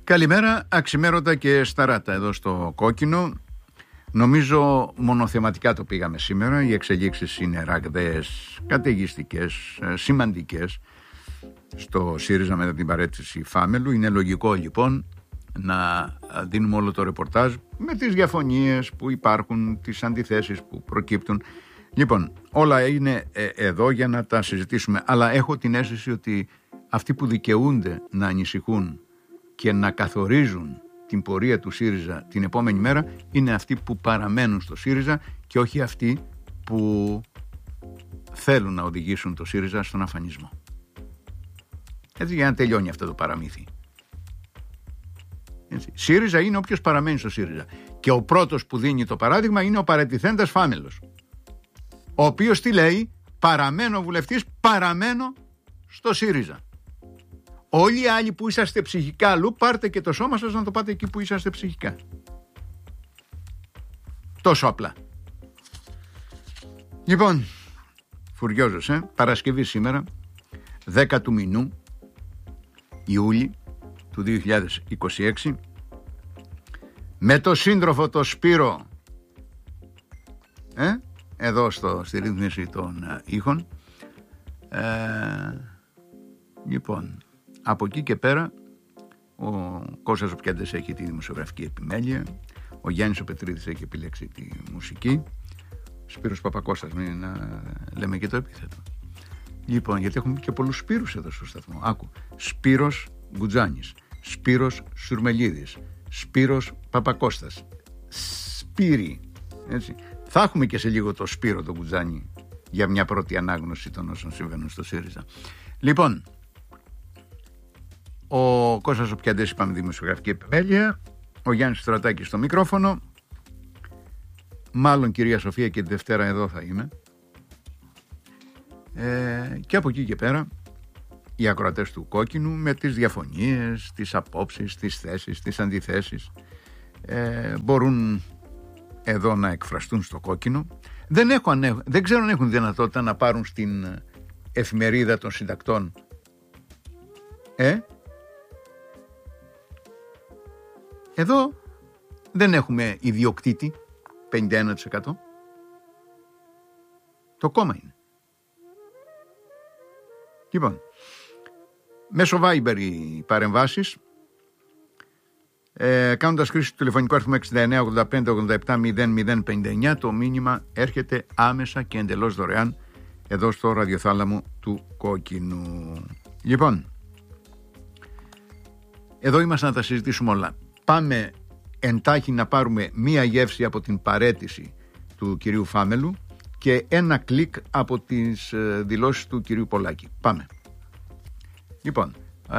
Καλημέρα, αξιμέρωτα και σταράτα εδώ στο Κόκκινο. Νομίζω μονοθεματικά το πήγαμε σήμερα. Οι εξελίξεις είναι ραγδαίες, καταιγιστικές, σημαντικές στο ΣΥΡΙΖΑ μετά την παρέτηση Φάμελου. Είναι λογικό λοιπόν να δίνουμε όλο το ρεπορτάζ με τις διαφωνίες που υπάρχουν, τις αντιθέσεις που προκύπτουν. Λοιπόν, όλα είναι εδώ για να τα συζητήσουμε, αλλά έχω την αίσθηση ότι αυτοί που δικαιούνται να ανησυχούν και να καθορίζουν την πορεία του ΣΥΡΙΖΑ την επόμενη μέρα είναι αυτοί που παραμένουν στο ΣΥΡΙΖΑ και όχι αυτοί που θέλουν να οδηγήσουν το ΣΥΡΙΖΑ στον αφανισμό. Έτσι, για να τελειώνει αυτό το παραμύθι. Έτσι. ΣΥΡΙΖΑ είναι όποιος παραμένει στο ΣΥΡΙΖΑ. Και ο πρώτος που δίνει το παράδειγμα είναι ο παραιτηθέντας Φάμελος, ο οποίος τι λέει? Παραμένω βουλευτής, παραμένω στο ΣΥΡΙΖΑ. Όλοι οι άλλοι που είσαστε ψυχικά αλλού, πάρτε και το σώμα σας να το πάτε εκεί που είσαστε ψυχικά. Τόσο απλά. Λοιπόν, φουριόζος, Παρασκευή σήμερα, 10 του μηνού, Ιούλη του 2026, με το σύντροφο το Σπύρο, εδώ στη ρύθμιση των ήχων. Λοιπόν, από εκεί και πέρα ο Κώστας ο Πιάντες έχει τη δημοσιογραφική επιμέλεια, ο Γιάννης ο Πετρίδης έχει επιλέξει τη μουσική, ο Σπύρος Παπακώστας, μην να λέμε και το επίθετο. Λοιπόν, γιατί έχουμε και πολλούς Σπύρους εδώ στο σταθμό. Άκου, Σπύρος Γκουτζάνης, Σπύρος Σουρμελίδης, Σπύρος Παπακώστας, Σπύρι, έτσι. Θα έχουμε και σε λίγο το Σπύρο τον Γκουτζάνη για μια πρώτη ανάγνωση των όσων συμβαίνουν στο ΣΥΡΙΖΑ. Λοιπόν, ο Κώστας ο Πιάντες, είπαμε, δημοσιογραφική επιμέλεια, ο Γιάννης Στρατάκης στο μικρόφωνο, μάλλον κυρία Σοφία και τη Δευτέρα εδώ θα είμαι, και από εκεί και πέρα οι ακροατές του Κόκκινου με τις διαφωνίες, τις απόψεις, τις θέσεις, τις αντιθέσεις μπορούν εδώ να εκφραστούν στο Κόκκινο. Δεν ξέρω αν έχουν δυνατότητα να πάρουν στην εφημερίδα των συντακτών εδώ δεν έχουμε ιδιοκτήτη 51%. Το κόμμα είναι. Λοιπόν, μέσω Viber οι παρεμβάσεις, κάνοντας χρήση του τηλεφωνικού αριθμού 6985-87-0059, το μήνυμα έρχεται άμεσα και εντελώς δωρεάν εδώ στο ραδιοθάλαμο του Κόκκινου. Λοιπόν, εδώ είμαστε να τα συζητήσουμε όλα. Πάμε εντάχει να πάρουμε μία γεύση από την παρέτηση του κυρίου Φάμελου και ένα κλικ από τις δηλώσεις του κυρίου Πολάκη. Πάμε. Λοιπόν,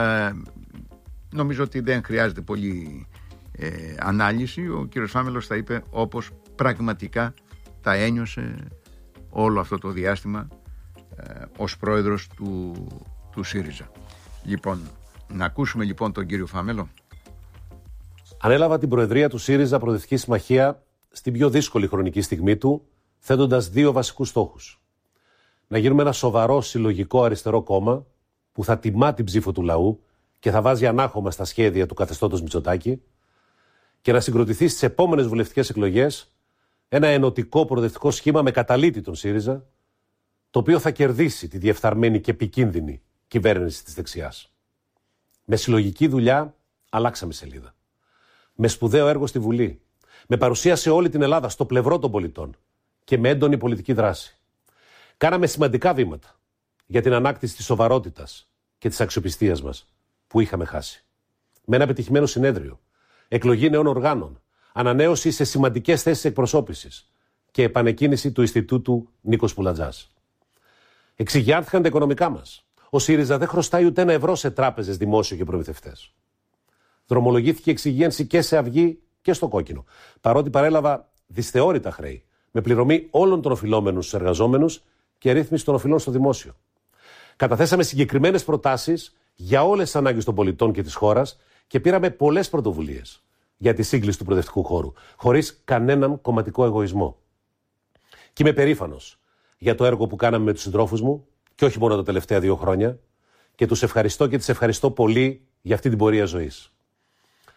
νομίζω ότι δεν χρειάζεται πολύ ανάλυση. Ο κύριος Φάμελος τα είπε όπως πραγματικά τα ένιωσε όλο αυτό το διάστημα ως πρόεδρος του ΣΥΡΙΖΑ. Λοιπόν, να ακούσουμε λοιπόν τον κύριο Φάμελο. Ανέλαβα την προεδρία του ΣΥΡΙΖΑ Προοδευτική Συμμαχία στην πιο δύσκολη χρονική στιγμή του, θέτοντας δύο βασικούς στόχους. Να γίνουμε ένα σοβαρό συλλογικό αριστερό κόμμα που θα τιμά την ψήφο του λαού και θα βάζει ανάχωμα στα σχέδια του καθεστώτος Μητσοτάκη και να συγκροτηθεί στις επόμενες βουλευτικές εκλογές ένα ενωτικό προοδευτικό σχήμα με καταλύτη τον ΣΥΡΙΖΑ, το οποίο θα κερδίσει τη διεφθαρμένη και επικίνδυνη κυβέρνηση της δεξιάς. Με συλλογική δουλειά αλλάξαμε σελίδα. Με σπουδαίο έργο στη Βουλή, με παρουσία σε όλη την Ελλάδα στο πλευρό των πολιτών και με έντονη πολιτική δράση. Κάναμε σημαντικά βήματα για την ανάκτηση της σοβαρότητας και της αξιοπιστίας μας που είχαμε χάσει. Με ένα πετυχημένο συνέδριο, εκλογή νέων οργάνων, ανανέωση σε σημαντικές θέσεις εκπροσώπησης και επανεκκίνηση του Ινστιτούτου Νίκος Πουλατζάς. Εξηγιάνθηκαν τα οικονομικά μας. Ο ΣΥΡΙΖΑ δεν χρωστάει ούτε ένα ευρώ σε τράπεζες, δημόσιο και προμηθευτές. Δρομολογήθηκε εξυγίανση και σε Αυγή και στο Κόκκινο, παρότι παρέλαβα δυσθεώρητα χρέη, με πληρωμή όλων των οφειλόμενων στους εργαζόμενους και ρύθμιση των οφειλών στο δημόσιο. Καταθέσαμε συγκεκριμένες προτάσεις για όλες τις ανάγκες των πολιτών και της χώρας και πήραμε πολλές πρωτοβουλίες για τη σύγκληση του προοδευτικού χώρου, χωρίς κανέναν κομματικό εγωισμό. Και είμαι περήφανος για το έργο που κάναμε με τους συντρόφους μου, και όχι μόνο τα τελευταία 2 χρόνια, και τους ευχαριστώ και τις ευχαριστώ πολύ για αυτή την πορεία ζωής.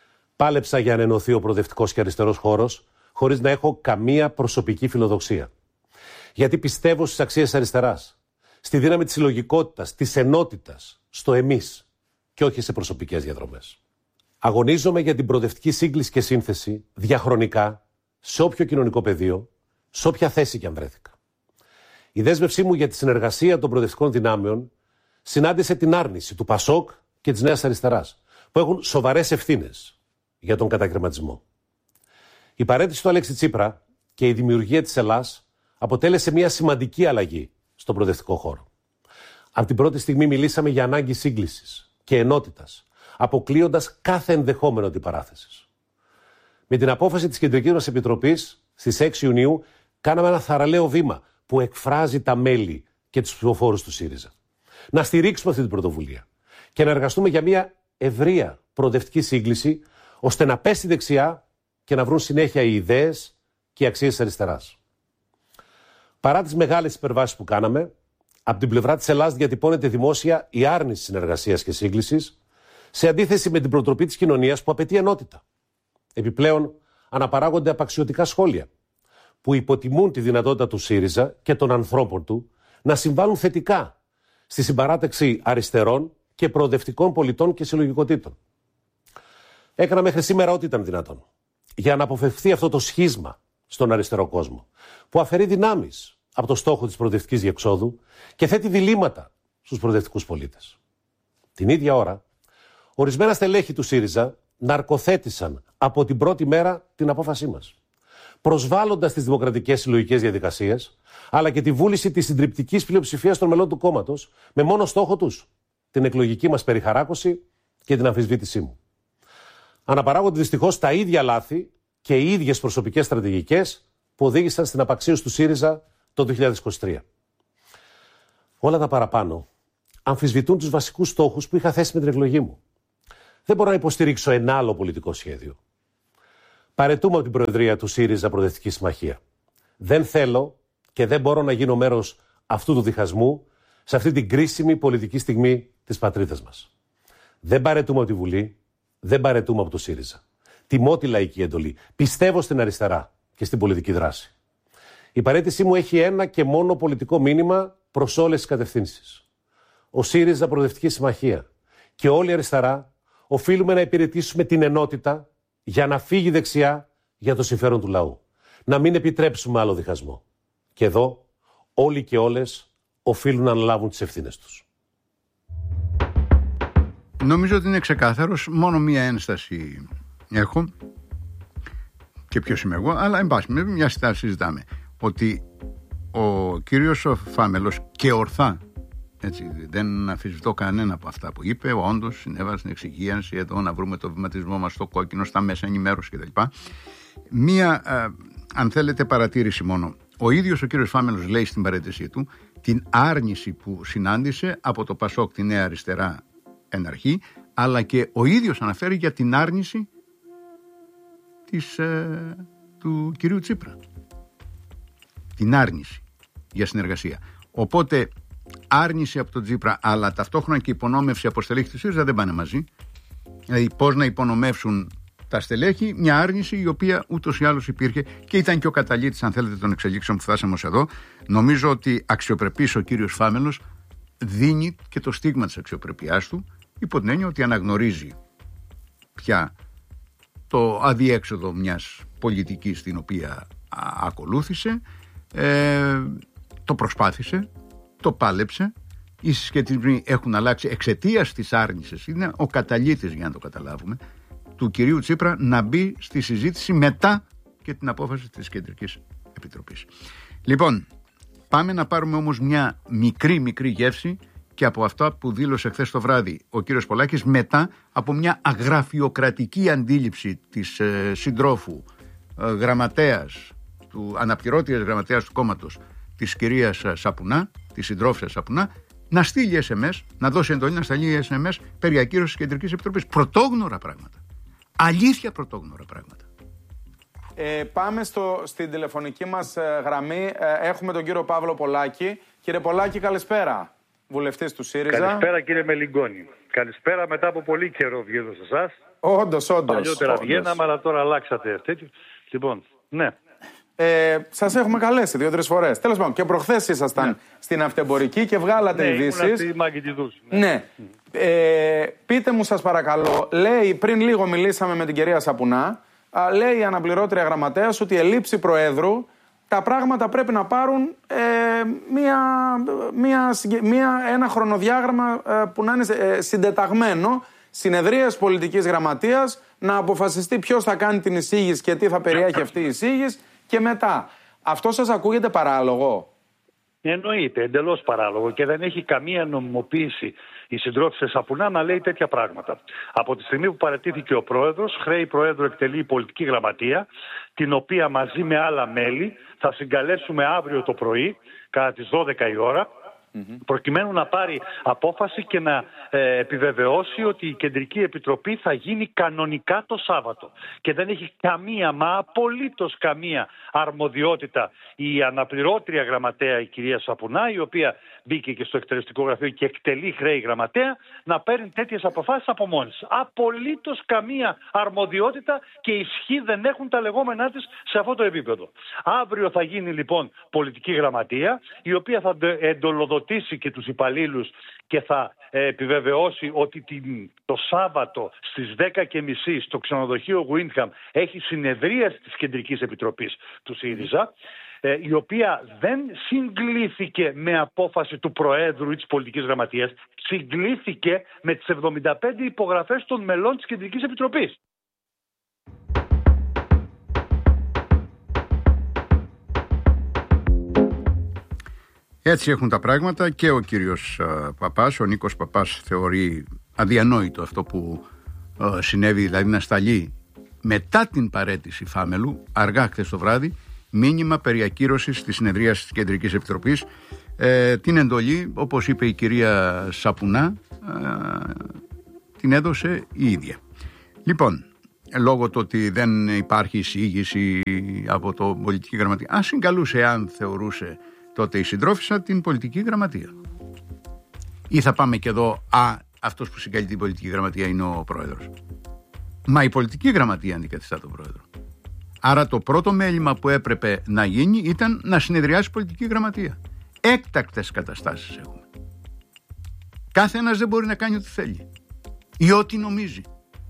Πάλεψα για να ενωθεί ο προοδευτικός και αριστερός χώρος, χωρίς να έχω καμία προσωπική φιλοδοξία. Γιατί πιστεύω στις αξίες αριστεράς, στη δύναμη της συλλογικότητας, της ενότητας, στο εμείς και όχι σε προσωπικές διαδρομές. Αγωνίζομαι για την προοδευτική σύγκληση και σύνθεση διαχρονικά, σε όποιο κοινωνικό πεδίο, σε όποια θέση και αν βρέθηκα. Η δέσμευσή μου για τη συνεργασία των προοδευτικών δυνάμεων συνάντησε την άρνηση του ΠΑΣΟΚ και της Νέας Αριστεράς, που έχουν σοβαρές ευθύνες για τον κατακρεματισμό. Η παραίτηση του Αλέξη Τσίπρα και η δημιουργία της Ελλάς αποτέλεσε μια σημαντική αλλαγή στον προοδευτικό χώρο. Από την πρώτη στιγμή μιλήσαμε για ανάγκη σύγκλησης και ενότητας, αποκλείοντας κάθε ενδεχόμενο αντιπαράθεσης. Με την απόφαση της Κεντρικής μας Επιτροπής στις 6 Ιουνίου κάναμε ένα θαραλέο βήμα που εκφράζει τα μέλη και τους ψηφοφόρους του ΣΥΡΙΖΑ. Να στηρίξουμε αυτή την πρωτοβουλία και να εργαστούμε για μια ευρεία προοδευτική σύγκληση, ώστε να πέσει δεξιά και να βρουν συνέχεια οι ιδέες και οι αξίες της αριστεράς. Παρά τις μεγάλες υπερβάσεις που κάναμε, από την πλευρά της Ελλάδας διατυπώνεται δημόσια η άρνηση συνεργασίας και σύγκλησης, σε αντίθεση με την προτροπή της κοινωνίας που απαιτεί ενότητα. Επιπλέον, αναπαράγονται απαξιωτικά σχόλια που υποτιμούν τη δυνατότητα του ΣΥΡΙΖΑ και των ανθρώπων του να συμβάλλουν θετικά στη συμπαράταξη αριστερών και προοδευτικών πολιτών και συλλογικοτήτων. Έκανα μέχρι σήμερα ό,τι ήταν δυνατόν για να αποφευθεί αυτό το σχίσμα στον αριστερό κόσμο, που αφαιρεί δυνάμεις από το στόχο της προοδευτικής διεξόδου και θέτει διλήμματα στους προοδευτικούς πολίτες. Την ίδια ώρα, ορισμένα στελέχη του ΣΥΡΙΖΑ ναρκοθέτησαν από την πρώτη μέρα την απόφασή μας, προσβάλλοντας τις δημοκρατικές συλλογικές διαδικασίες, αλλά και τη βούληση της συντριπτικής πλειοψηφίας των μελών του κόμματος, με μόνο στόχο τους την εκλογική μας περιχαράκωση και την αμφισβήτησή μου. Αναπαράγονται δυστυχώς τα ίδια λάθη και οι ίδιες προσωπικές στρατηγικές που οδήγησαν στην απαξίωση του ΣΥΡΙΖΑ το 2023. Όλα τα παραπάνω αμφισβητούν τους βασικούς στόχους που είχα θέσει με την εκλογή μου. Δεν μπορώ να υποστηρίξω ένα άλλο πολιτικό σχέδιο. Παραιτούμε από την Προεδρία του ΣΥΡΙΖΑ Προοδευτική Συμμαχία. Δεν θέλω και δεν μπορώ να γίνω μέρος αυτού του διχασμού σε αυτή την κρίσιμη πολιτική στιγμή της πατρίδας μας. Δεν παραιτούμε από τη Βουλή, δεν παραιτούμε από το ΣΥΡΙΖΑ. Τιμώ τη λαϊκή εντολή. Πιστεύω στην αριστερά και στην πολιτική δράση. Η παραίτησή μου έχει ένα και μόνο πολιτικό μήνυμα προς όλες τις κατευθύνσεις. Ο ΣΥΡΙΖΑ Προοδευτική Συμμαχία και όλη η αριστερά οφείλουμε να υπηρετήσουμε την ενότητα για να φύγει δεξιά για το συμφέρον του λαού. Να μην επιτρέψουμε άλλο διχασμό. Και εδώ όλοι και όλες οφείλουν να αναλάβουν τις ευθύνες τους. Νομίζω ότι είναι ξεκάθαρος. Μόνο μία ένσταση έχω. Και ποιος είμαι εγώ, αλλά εν πάση μια στάση συζητάμε. Ότι ο κύριος Φάμελος και ορθά, έτσι, δεν αμφισβητώ κανένα από αυτά που είπε, όντως συνέβαλε στην εξυγίανση, εδώ να βρούμε το βηματισμό μας στο κόκκινο, στα μέσα ενημέρωση κτλ. Μία, αν θέλετε, παρατήρηση μόνο. Ο ίδιος ο κύριος Φάμελος λέει στην παραίτησή του την άρνηση που συνάντησε από το ΠΑΣΟΚ, τη Νέα Αριστερά εν αρχή, αλλά και ο ίδιος αναφέρει για την άρνηση του κυρίου Τσίπρα. Την άρνηση για συνεργασία. Οπότε άρνηση από τον Τσίπρα, αλλά ταυτόχρονα και υπονόμευση από στελέχη του ΣΥΡΙΖΑ δεν πάνε μαζί. Δηλαδή πώς να υπονομεύσουν τα στελέχη μια άρνηση η οποία ούτως ή άλλως υπήρχε και ήταν και ο καταλήτης, αν θέλετε, των εξελίξεων που φτάσαμε ως εδώ. Νομίζω ότι αξιοπρεπής ο κύριος Φάμελος δίνει και το στίγμα της αξιοπρεπιάς του, υπό την έννοια ότι αναγνωρίζει πια το αδιέξοδο μιας πολιτικής την οποία ακολούθησε, το προσπάθησε, το πάλεψε. Οι συσχετισμοί έχουν αλλάξει εξαιτίας της άρνησης, είναι ο καταλήτης, για να το καταλάβουμε, του κυρίου Τσίπρα να μπει στη συζήτηση μετά και την απόφαση της Κεντρικής Επιτροπής. Λοιπόν, πάμε να πάρουμε όμως μια μικρή γεύση και από αυτά που δήλωσε χθες το βράδυ ο κύριος Πολάκης, μετά από μια αγραφειοκρατική αντίληψη της συντρόφου γραμματέας, του αναπληρώτριας γραμματέας του κόμματος, της κυρίας Σαπουνά, της συντρόφισσας Σαπουνά, να στείλει SMS, να δώσει εντολή να στείλει SMS περί ακύρωσης της Κεντρικής Επιτροπής. Πρωτόγνωρα πράγματα. Αλήθεια πρωτόγνωρα πράγματα. Πάμε στην τηλεφωνική μας γραμμή. Έχουμε τον κύριο Παύλο Πολάκη. Κύριε Πολάκη, καλησπέρα. βουλευτής του ΣΥΡΙΖΑ. Καλησπέρα κύριε Μελιγκόνη. Καλησπέρα μετά από πολύ καιρό βγαίνω σε εσάς. Όντως. Παλιότερα βγαίναμε, αλλά τώρα αλλάξατε. Λοιπόν, ναι. Σας έχουμε καλέσει 2-3 φορές. Τέλος πάντων, και προχθές ήσασταν στην Αυτεμπορική και βγάλατε ειδήσεις. Ναι, ήμουν ναι. Πείτε μου σας παρακαλώ, λέει, πριν λίγο μιλήσαμε με την κυρία Σαπουνά, λέει η αναπληρώτρια γραμματέας ότι η λήψη Προέδρου τα πράγματα πρέπει να πάρουν ένα χρονοδιάγραμμα που να είναι συντεταγμένο, συνεδρίας πολιτικής γραμματείας, να αποφασιστεί ποιος θα κάνει την εισήγηση και τι θα περιέχει αυτή η εισήγηση και μετά. Αυτό σας ακούγεται παράλογο? Εννοείται, εντελώς παράλογο και δεν έχει καμία νομιμοποίηση η συντρόφισσα Σαπουνά να λέει τέτοια πράγματα. Από τη στιγμή που παραιτήθηκε ο πρόεδρος, χρέη προέδρου εκτελεί η πολιτική γραμματεία, την οποία μαζί με άλλα μέλη θα συγκαλέσουμε αύριο το πρωί, κατά τις 12 η ώρα, προκειμένου να πάρει απόφαση και να επιβεβαιώσει ότι η Κεντρική Επιτροπή θα γίνει κανονικά το Σάββατο. Και δεν έχει καμία, μα απολύτως καμία αρμοδιότητα η αναπληρώτρια γραμματέα, η κυρία Σαπουνά, η οποία μπήκε και στο εκτελεστικό γραφείο και εκτελεί χρέη γραμματέα, να παίρνει τέτοιες αποφάσεις από μόνη της. Απολύτως καμία αρμοδιότητα και ισχύ δεν έχουν τα λεγόμενά της σε αυτό το επίπεδο. Αύριο θα γίνει λοιπόν πολιτική γραμματεία, η οποία θα εντολοδοτήσει και τους υπαλλήλους και θα επιβεβαιώσει ότι το Σάββατο στις 10:30 στο ξενοδοχείο Γουίντχαμ έχει συνεδρίαση της Κεντρικής Επιτροπής του ΣΥΡΙΖΑ, η οποία δεν συγκλήθηκε με απόφαση του Προέδρου ή της Πολιτικής Γραμματείας, συγκλήθηκε με τις 75 υπογραφές των μελών της Κεντρικής Επιτροπής. Έτσι έχουν τα πράγματα και ο κύριος Παπάς, ο Νίκος Παπάς, θεωρεί αδιανόητο αυτό που συνέβη, δηλαδή να σταλεί μετά την παραίτηση Φάμελου, αργά χθες το βράδυ, μήνυμα περί ακύρωσης της συνεδρίας της Κεντρικής Επιτροπής. Την εντολή, όπως είπε η κυρία Σαπουνά, την έδωσε η ίδια. Λοιπόν, λόγω του ότι δεν υπάρχει εισήγηση από το πολιτική γραμματεία, ας συγκαλούσε, αν θεωρούσε τότε η συντρόφισσα, την πολιτική γραμματεία. Ή θα πάμε και εδώ, αυτός που συγκαλεί την πολιτική γραμματεία είναι ο πρόεδρος. Μα η πολιτική γραμματεία αντικαθιστά τον πρόεδρο. Άρα το πρώτο μέλημα που έπρεπε να γίνει ήταν να συνεδριάσει η πολιτική γραμματεία. Έκτακτες καταστάσεις έχουμε. Κάθε ένας δεν μπορεί να κάνει ό,τι θέλει ή ό,τι νομίζει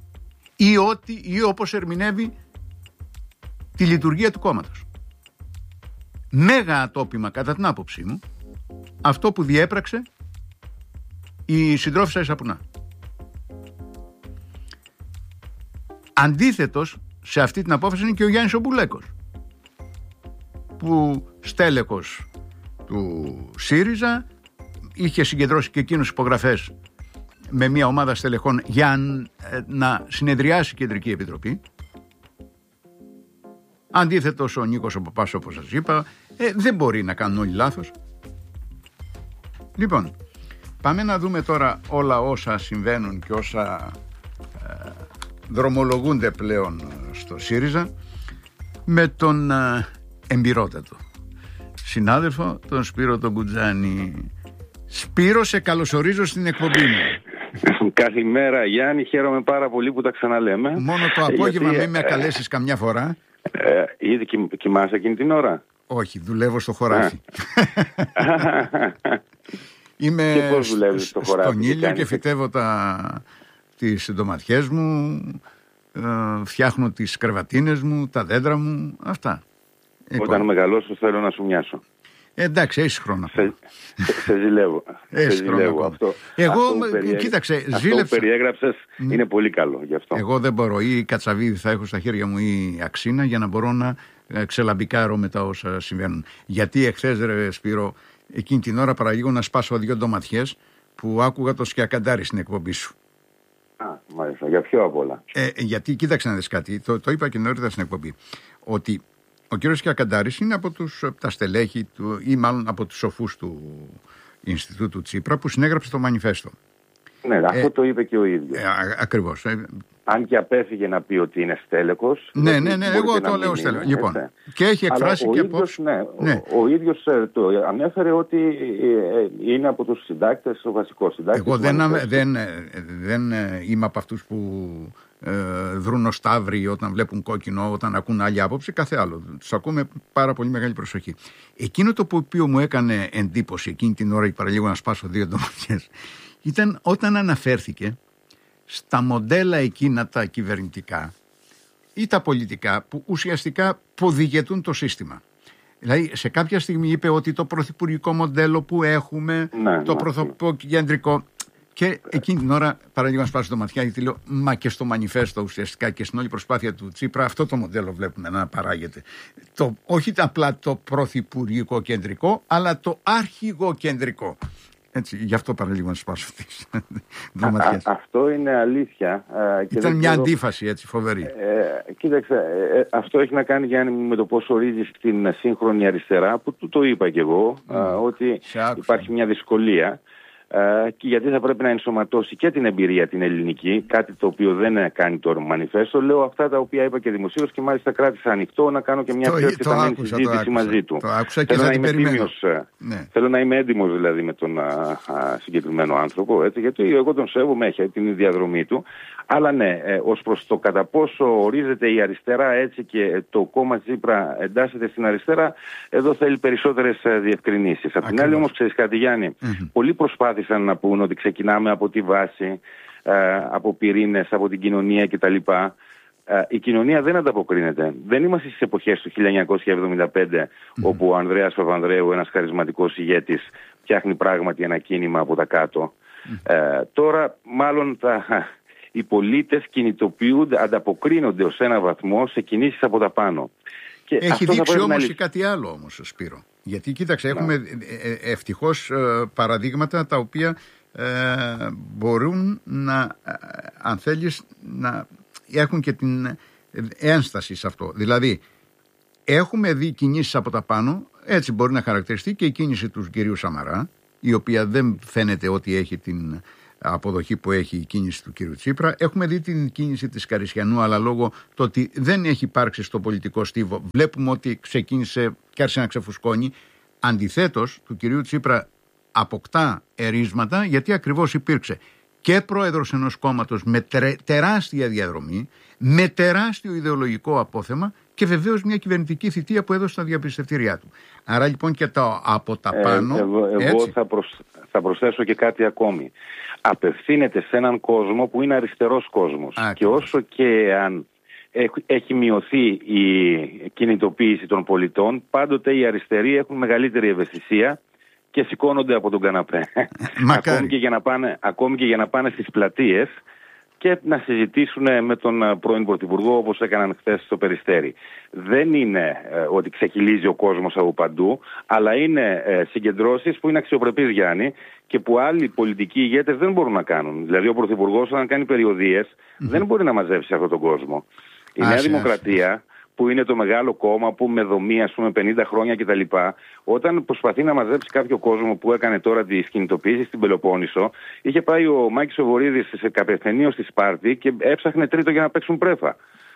ή όπως ερμηνεύει τη λειτουργία του κόμματος. Μέγα ατόπιμα, κατά την άποψή μου, αυτό που διέπραξε η συντρόφισσα η Σαπουνά. Αντίθετος σε αυτή την απόφαση είναι και ο Γιάννης ο Μπουλέκος, που στέλεχος του ΣΥΡΙΖΑ είχε συγκεντρώσει και εκείνος υπογραφές με μια ομάδα στελεχών για να συνεδριάσει η Κεντρική Επιτροπή. Αντίθετος ο Νίκος ο Παπάς, όπως σας είπα, δεν μπορεί να κάνουν όλοι λάθος. Λοιπόν, πάμε να δούμε τώρα όλα όσα συμβαίνουν και όσα δρομολογούνται πλέον στο ΣΥΡΙΖΑ με τον εμπειρότατο συνάδελφο, τον Σπύρο τον Κουτζάνη. Σπύρο, σε καλωσορίζω στην εκπομπή μου. Καλημέρα Γιάννη, χαίρομαι πάρα πολύ που τα ξαναλέμε. Μόνο το απόγευμα μην με καλέσεις καμιά φορά. Ήδη κοιμάσαι εκείνη την ώρα? Όχι, δουλεύω στο χωράφι. Είμαι και πώς δουλεύεις στο χωράφι? Στον ήλιο και φυτεύω τις ντοματιές μου, φτιάχνω τις κρεβατίνες μου, τα δέντρα μου, αυτά. Όταν μεγαλώσω θέλω να σου μοιάσω. Εντάξει, έχεις χρόνο. Σε ζηλεύω. Εγώ, κοίταξε, ζήλεψα. Αυτό που περιέγραψες είναι πολύ καλό γι' αυτό. Εγώ δεν μπορώ, ή κατσαβίδι θα έχω στα χέρια μου ή αξίνα, για να μπορώ να ξελαμπικάρω με τα όσα συμβαίνουν. Γιατί εχθές, ρε Σπύρο, εκείνη την ώρα παραλίγο να σπάσω 2 ντοματιές που άκουγα το Σκιακαντάρι στην εκπομπή σου. Μάλιστα, για ποιο απ' όλα? Γιατί κοίταξε να δεις κάτι, το είπα και νωρίτερα στην εκπομπή, ότι ο κύριος Σκιακαντάρης είναι από τα στελέχη του, ή μάλλον από τους σοφούς του Ινστιτούτου Τσίπρα, που συνέγραψε το μανιφέστο. Ναι, αυτό το είπε και ο ίδιος. Ακριβώς. Αν και απέφυγε να πει ότι είναι στέλεχος. Ναι, εγώ το λέω στέλεχος. Λοιπόν, και έχει εκφράσει και απόψη. Ο ίδιος το ανέφερε ότι είναι από τους συντάκτες, ο βασικός συντάκτης. Εγώ δεν είμαι από αυτούς που δρούν ως ταύροι όταν βλέπουν κόκκινο, όταν ακούν άλλη άποψη, κάθε άλλο. Τους ακούμε πάρα πολύ μεγάλη προσοχή. Εκείνο το οποίο μου έκανε εντύπωση εκείνη την ώρα, παραλίγο να σπάσω 2 ντοματιές, ήταν όταν αναφέρθηκε στα μοντέλα εκείνα τα κυβερνητικά ή τα πολιτικά που ουσιαστικά ποδηγετούν το σύστημα. Δηλαδή σε κάποια στιγμή είπε ότι το πρωθυπουργικό μοντέλο που έχουμε, το πρωθυπουργικό κεντρικό, και εκείνη την ώρα παραλίγο να σπάσω το ματιά, γιατί λέω μα και στο μανιφέστο ουσιαστικά και στην όλη προσπάθεια του Τσίπρα αυτό το μοντέλο βλέπουμε να παράγεται. Όχι απλά το πρωθυπουργικό κεντρικό, αλλά το αρχηγό κεντρικό. Έτσι, γι' αυτό παραλίγο να σπάσω τις δωματιές. Αυτό είναι αλήθεια. Ήταν μια αντίφαση έτσι φοβερή. Κοίταξε, αυτό έχει να κάνει, Γιάννη, με το πώς ορίζεις την σύγχρονη αριστερά, που το είπα και εγώ, ότι υπάρχει μια δυσκολία. Και γιατί θα πρέπει να ενσωματώσει και την εμπειρία την ελληνική, κάτι το οποίο δεν κάνει το μανιφέστο. Λέω αυτά τα οποία είπα και δημοσίως και μάλιστα κράτησα ανοιχτό να κάνω και μια πιο εκτεταμένη συζήτηση μαζί του. Το άκουσα και θα την περιμένω. Θέλω να είμαι έντιμος δηλαδή με τον συγκεκριμένο άνθρωπο, έτσι, γιατί εγώ τον σέβομαι, έχει την διαδρομή του. Αλλά ναι, ως προς το κατά πόσο ορίζεται η αριστερά έτσι και το κόμμα Τσίπρα εντάσσεται στην αριστερά, εδώ θέλει περισσότερες διευκρινήσεις. Απ' την άλλη όμως, ξέρεις κάτι, Γιάννη, πολλοί προσπάθησαν να πούν ότι ξεκινάμε από τη βάση, από πυρήνες, από την κοινωνία κτλ. Η κοινωνία δεν ανταποκρίνεται. Δεν είμαστε στις εποχές του 1975, όπου ο Ανδρέας Παπανδρέου, ένας χαρισματικός ηγέτης, φτιάχνει πράγματι ένα κίνημα από τα κάτω. Τώρα μάλλον οι πολίτες κινητοποιούνται, ανταποκρίνονται ως ένα βαθμό σε κινήσεις από τα πάνω. Και έχει δείξει όμως και κάτι άλλο όμως, Σπύρο. Γιατί κοίταξε, έχουμε ευτυχώς παραδείγματα τα οποία μπορούν να, αν θέλεις, να έχουν και την ένσταση σε αυτό. Δηλαδή, έχουμε δει κινήσεις από τα πάνω, έτσι μπορεί να χαρακτηριστεί και η κίνηση του κυρίου Σαμαρά, η οποία δεν φαίνεται ότι έχει την αποδοχή που έχει η κίνηση του κύριου Τσίπρα. Έχουμε δει την κίνηση της Καρισιανού, αλλά λόγω το ότι δεν έχει υπάρξει στο πολιτικό στίβο, βλέπουμε ότι ξεκίνησε και άρχισε να ξεφουσκώνει. Αντιθέτως, του κυρίου Τσίπρα αποκτά ερίσματα, γιατί ακριβώς υπήρξε και πρόεδρος ενός κόμματος με τεράστια διαδρομή, με τεράστιο ιδεολογικό απόθεμα και βεβαίως μια κυβερνητική θητεία που έδωσε τα διαπιστευτήριά του. Άρα λοιπόν και από τα πάνω... Εγώ θα προσθέσω και κάτι ακόμη. Απευθύνεται σε έναν κόσμο που είναι αριστερός κόσμος. Και όσο και αν έχει μειωθεί η κινητοποίηση των πολιτών, πάντοτε οι αριστεροί έχουν μεγαλύτερη ευαισθησία και σηκώνονται από τον καναπέ. Ακόμη και για να πάνε στις πλατείες και να συζητήσουν με τον πρώην Πρωθυπουργό, όπως έκαναν χθες στο Περιστέρι. Δεν είναι ότι ξεχυλίζει ο κόσμος από παντού, αλλά είναι συγκεντρώσεις που είναι αξιοπρεπείς, Γιάννη, και που άλλοι πολιτικοί ηγέτες δεν μπορούν να κάνουν. Δηλαδή ο Πρωθυπουργός, όταν κάνει περιοδίες, δεν μπορεί να μαζέψει αυτόν τον κόσμο. Η Νέα Δημοκρατία, που είναι το μεγάλο κόμμα που με δομή, ας πούμε, 50 χρόνια κτλ., όταν προσπαθεί να μαζέψει κάποιο κόσμο που έκανε τώρα τις κινητοποιήσεις στην Πελοπόννησο, είχε πάει ο Μάκης ο Βορίδης σε καπεθενείο στη Σπάρτη και έψαχνε τρίτο για να παίξουν πρέφα.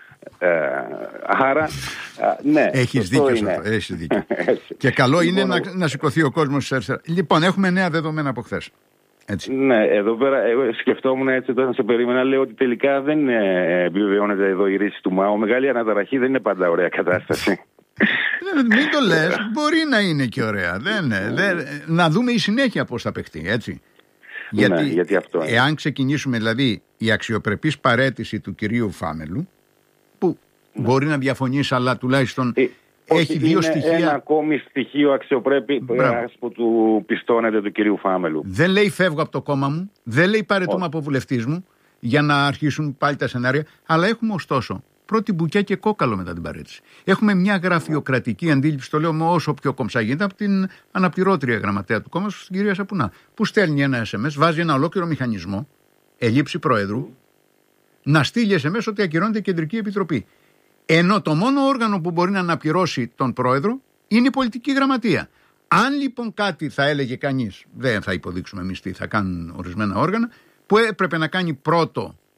Άρα, ναι. Έχεις δίκιο. Και καλό είναι να σηκωθεί ο κόσμος στις αριστερά. Λοιπόν, έχουμε νέα δεδομένα από χθες. Έτσι. Ναι, εδώ πέρα εγώ σκεφτόμουν έτσι όταν σε περίμενα, λέω ότι τελικά δεν επιβεβαιώνεται εδώ η ρίση του ΜΑΟ. Μεγάλη αναταραχή δεν είναι πάντα ωραία κατάσταση. Μην το λες, μπορεί να είναι και ωραία. Να δούμε η συνέχεια πώς θα παιχτεί, έτσι. Γιατί αυτό είναι. Εάν ξεκινήσουμε δηλαδή η αξιοπρεπής παραίτηση του κυρίου Φάμελου, που μπορεί να διαφωνήσει, αλλά τουλάχιστον έχει δύο στοιχεία. Ένα ακόμη στοιχείο αξιοπρέπειας που του πιστώνεται του κυρίου Φάμελου. Δεν λέει φεύγω από το κόμμα μου, δεν λέει παραιτούμε από βουλευτής μου για να αρχίσουν πάλι τα σενάρια, αλλά έχουμε ωστόσο πρώτη μπουκιά και κόκαλο μετά την παραίτηση. Έχουμε μια γραφειοκρατική αντίληψη, το λέω με όσο πιο κομψά γίνεται, από την αναπληρώτρια γραμματέα του κόμματος, την κυρία Σαπουνά, που στέλνει ένα SMS, βάζει ένα ολόκληρο μηχανισμό, ελλείψη προέδρου, να στείλει SMS ότι ακυρώνεται η Κεντρική Επιτροπή. Ενώ το μόνο όργανο που μπορεί να αναπληρώσει τον πρόεδρο είναι η πολιτική γραμματεία. Αν λοιπόν κάτι θα έλεγε κανείς, δεν θα υποδείξουμε εμείς τι θα κάνουν ορισμένα όργανα, που έπρεπε να κάνει πρώτο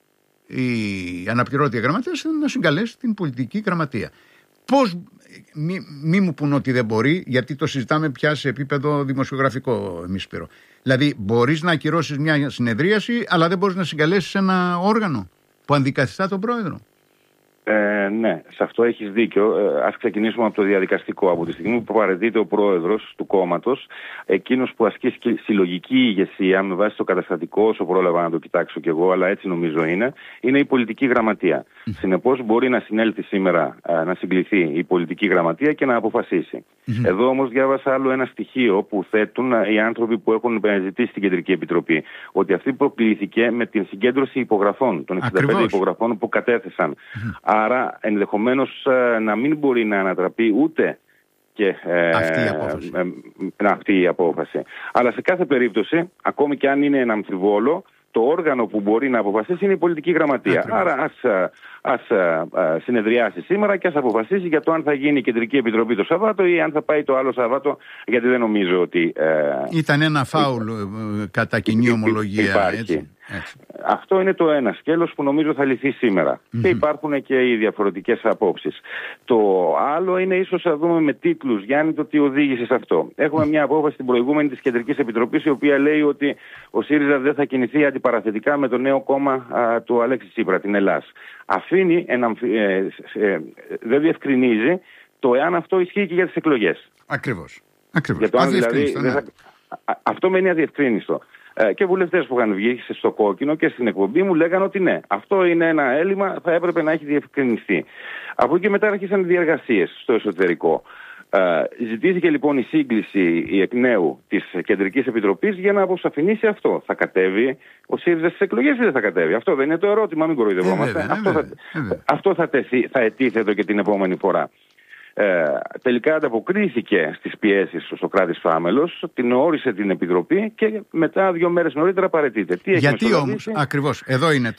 η αναπληρώτρια γραμματέας να συγκαλέσει την πολιτική γραμματεία. Πώς, μη μου πουν ότι δεν μπορεί, γιατί το συζητάμε πια σε επίπεδο δημοσιογραφικό, Σπύρο. Δηλαδή, μπορείς να ακυρώσεις μια συνεδρίαση, αλλά δεν μπορείς να συγκαλέσεις ένα όργανο που αντικαθιστά τον πρόεδρο. Ναι, σε αυτό έχεις δίκιο. Ας ξεκινήσουμε από το διαδικαστικό. Από τη στιγμή που παραιτείται ο πρόεδρος του κόμματος, εκείνος που ασκεί συλλογική ηγεσία με βάση το καταστατικό, όσο πρόλαβα να το κοιτάξω κι εγώ, αλλά έτσι νομίζω είναι η πολιτική γραμματεία. Συνεπώς μπορεί να συνέλθει σήμερα, να συγκληθεί η πολιτική γραμματεία και να αποφασίσει. Εδώ όμως διάβασα άλλο ένα στοιχείο που θέτουν οι άνθρωποι που έχουν ζητήσει στην Κεντρική Επιτροπή. Ότι αυτή προκλήθηκε με την συγκέντρωση υπογραφών, των 65 υπογραφών που κατέθεσαν. Άρα ενδεχομένως να μην μπορεί να ανατραπεί ούτε και αυτή η απόφαση. Αλλά σε κάθε περίπτωση, ακόμη και αν είναι ένα αμφιβόλο, το όργανο που μπορεί να αποφασίσει είναι η πολιτική γραμματεία. Άρα ας συνεδριάσει σήμερα και ας αποφασίσει για το αν θα γίνει η Κεντρική Επιτροπή το Σαββάτο ή αν θα πάει το άλλο Σαββάτο, γιατί δεν νομίζω ότι... Ήταν ένα φάουλ κατά κοινή ομολογία. Έτσι. Αυτό είναι το ένα σκέλος που νομίζω θα λυθεί σήμερα. Και υπάρχουν και οι διαφορετικές απόψεις. Το άλλο είναι ίσως να δούμε με τίτλους, Γιάννη, το τι οδήγησε σε αυτό. Έχουμε μια απόφαση την προηγούμενη της Κεντρικής Επιτροπής, η οποία λέει ότι ο ΣΥΡΙΖΑ δεν θα κινηθεί αντιπαραθετικά με το νέο κόμμα του Αλέξη Τσίπρα, την Ελλάς. Αφήνει, δεν διευκρινίζει το εάν αυτό ισχύει και για τις εκλογές. Ακριβώς. Για το αν δηλαδή, αυτό μένει αδιευκρίνιστο. Και βουλευτές που είχαν βγει στο κόκκινο και στην εκπομπή μου λέγανε ότι ναι, αυτό είναι ένα έλλειμμα, θα έπρεπε να έχει διευκρινιστεί. Από εκεί και μετά άρχισαν οι διεργασίες στο εσωτερικό. Ζητήθηκε λοιπόν η σύγκληση εκ νέου της Κεντρικής Επιτροπής για να αποσαφηνίσει αυτό. Θα κατέβει ο ΣΥΡΙΖΑ στις εκλογές ή δεν θα κατέβει? Αυτό δεν είναι το ερώτημα, μην κοροϊδευόμαστε. Αυτό θα ετίθετο και την επόμενη φορά. Τελικά ανταποκρίθηκε στις πιέσεις ο Σωκράτης Φάμελος, την όρισε την Επιτροπή και μετά 2 μέρες νωρίτερα παραιτείται. Γιατί όμως, ακριβώς, εδώ είναι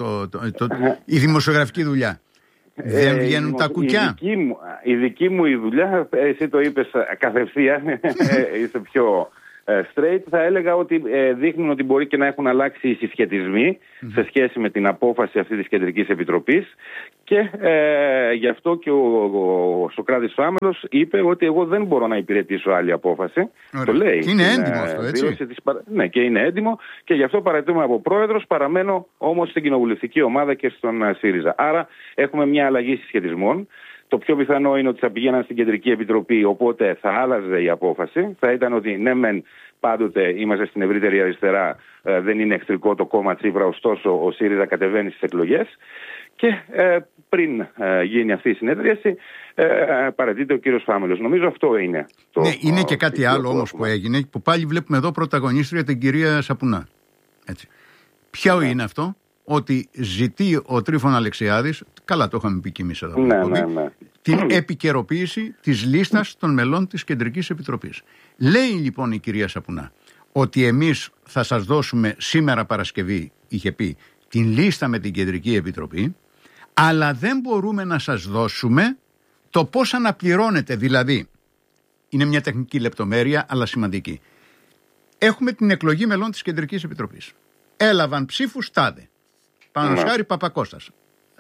η δημοσιογραφική δουλειά. Δεν βγαίνουν τα κουκιά. Η δική μου η δουλειά, εσύ το είπες καθευθείαν, είσαι πιο straight, θα έλεγα ότι δείχνουν ότι μπορεί και να έχουν αλλάξει οι συσχετισμοί σε σχέση με την απόφαση αυτή της Κεντρικής Επιτροπής και γι' αυτό και ο Σωκράτης Φάμελος είπε ότι εγώ δεν μπορώ να υπηρετήσω άλλη απόφαση. Ωραία. Το λέει. Είναι έντιμο αυτό, έτσι. Ναι, και είναι έντιμο και γι' αυτό παραιτούμε από πρόεδρος, παραμένω όμως στην κοινοβουλευτική ομάδα και στον ΣΥΡΙΖΑ. Άρα έχουμε μια αλλαγή συσχετισμών. Το πιο πιθανό είναι ότι θα πηγαίναν στην Κεντρική Επιτροπή, οπότε θα άλλαζε η απόφαση. Θα ήταν ότι ναι, μεν πάντοτε είμαστε στην ευρύτερη αριστερά, δεν είναι εχθρικό το κόμμα Τσίπρα, ωστόσο ο ΣΥΡΙΖΑ κατεβαίνει στις εκλογές. Και πριν γίνει αυτή η συνέδριαση, παρατείται ο κύριος Φάμελος. Νομίζω αυτό είναι. Ναι, είναι και κάτι άλλο όμως που έγινε, που πάλι βλέπουμε εδώ πρωταγωνίστρια την κυρία Σαπουνά. Έτσι. Ποιο είναι αυτό? Ότι ζητεί ο Τρίφων Αλεξιάδης, καλά το είχαμε πει και εμείς εδώ, την επικαιροποίηση της λίστας των μελών της Κεντρικής Επιτροπής. Λέει λοιπόν η κυρία Σαπουνά ότι εμείς θα σας δώσουμε σήμερα Παρασκευή, είχε πει, την λίστα με την Κεντρική Επιτροπή, αλλά δεν μπορούμε να σας δώσουμε το πώς αναπληρώνεται. Δηλαδή, είναι μια τεχνική λεπτομέρεια αλλά σημαντική. Έχουμε την εκλογή μελών της Κεντρικής Επιτροπής. Έλαβαν ψήφους τάδε. Πανωσχάρη Παπακώστας.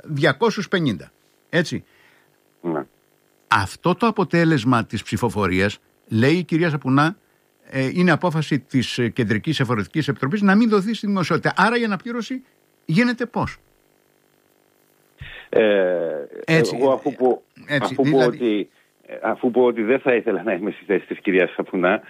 250. Έτσι. Ναι. Αυτό το αποτέλεσμα της ψηφοφορίας, λέει η κυρία Σαπουνά, είναι απόφαση της Κεντρικής Εφορευτικής Επιτροπής να μην δοθεί στη δημοσιότητα. Άρα η αναπλήρωση γίνεται πώς? Έτσι. Εγώ αφού πω ότι δεν θα ήθελα να είμαι στη θέση της κυρίας Σαπουνά,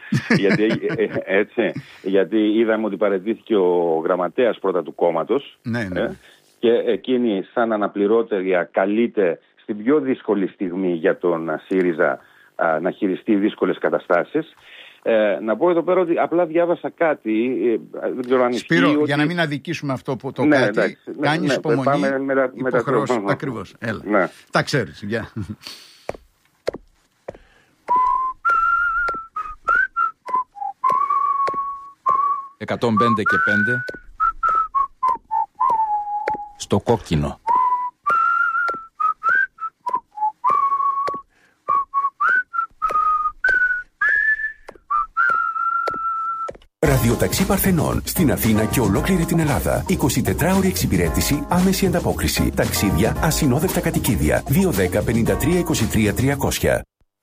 γιατί είδαμε ότι παραιτήθηκε ο γραμματέας πρώτα του κόμματος, και εκείνη σαν αναπληρώτρια καλείται στην πιο δύσκολη στιγμή για τον ΣΥΡΙΖΑ να χειριστεί δύσκολες καταστάσεις. Να πω εδώ πέρα ότι απλά διάβασα κάτι, δεν ξέρω αν Σπύρο, ισχύει, για να μην αδικήσουμε αυτό που το κάτι, κάνεις υπομονή, υποχρεώσεις. Ακριβώς, έλα. Ναι. Τα ξέρεις, γεια. «105 και 5» στο κόκκινο. Ραδιοταξί Παρθενών στην Αθήνα και ολόκληρη την Ελλάδα. 24ωρη εξυπηρέτηση, άμεση ανταπόκριση. Ταξίδια, ασυνόδευτα κατοικίδια. 210 53 23 300.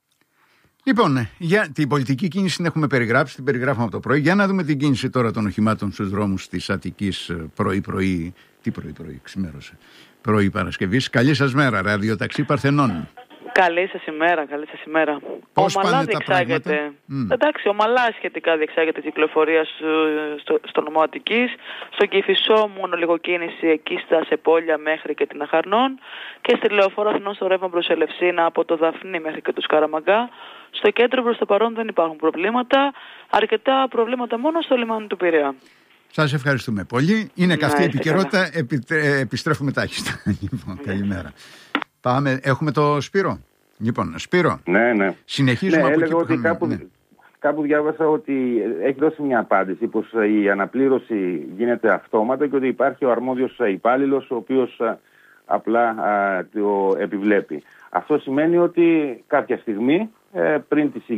Λοιπόν, για την πολιτική κίνηση την έχουμε περιγράψει, την περιγράφουμε από το πρωί. Για να δούμε την κίνηση τώρα των οχημάτων στους δρόμους της Αττικής πρωί-πρωί. Τι πρωί-πρωί, ξημέρωσε. Πρωί Παρασκευής. Καλή σας μέρα, Ραδιοταξί Παρθενών. Καλή σας ημέρα, καλή σας ημέρα. Πώς ομαλά πάνε διεξάγεται. τα πράγματα? Εντάξει, ομαλά σχετικά διεξάγεται η κυκλοφορία στο νομό Αττικής. Στον Κηφισό μόνο λίγο κίνηση εκεί στα Σεπόλια μέχρι και την Αχαρνών. Και στη Λεωφόρο Αθηνών στο ρεύμα προς Ελευσίνα από το Δαφνί μέχρι και το Σκαραμαγκά. Στο κέντρο προς το παρόν δεν υπάρχουν προβλήματα. Αρκετά προβλήματα μόνο στο λιμάνι του Πειραιά. Σας ευχαριστούμε πολύ. Είναι καυτή επικαιρότητα. Επιστρέφουμε τάχιστα. Λοιπόν, καλημέρα. Πάμε. Έχουμε το Σπύρο. Λοιπόν, Σπύρο. Ναι. Συνεχίζουμε από έλεγα εκεί ότι κάπου διάβασα ότι έχει δώσει μια απάντηση πως η αναπλήρωση γίνεται αυτόματα και ότι υπάρχει ο αρμόδιος υπάλληλος ο οποίος απλά το επιβλέπει. Αυτό σημαίνει ότι κάποια στιγμή πριν τη